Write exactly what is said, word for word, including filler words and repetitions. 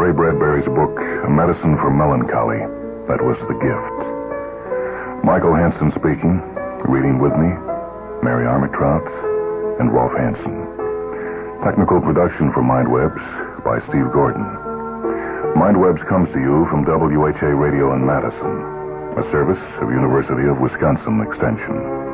Ray Bradbury's book, A Medicine for Melancholy. That was the gift. Michael Hansen speaking. Reading with me, Mary Armitrout and Rolf Hansen. Technical production for Mindwebs by Steve Gordon. Mindwebs comes to you from W H A Radio in Madison, a service of University of Wisconsin Extension.